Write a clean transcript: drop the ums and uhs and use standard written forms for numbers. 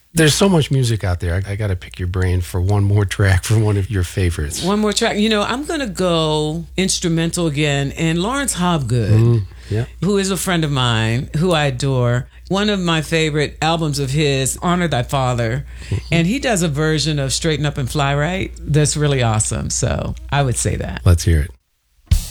There's so much music out there. I got to pick your brain for one more track from one of your favorites. One more track. I'm going to go instrumental again. And Lawrence Hobgood, who is a friend of mine, who I adore. One of my favorite albums of his, Honor Thy Father. And he does a version of Straighten Up and Fly Right that's really awesome. So I would say that. Let's hear it.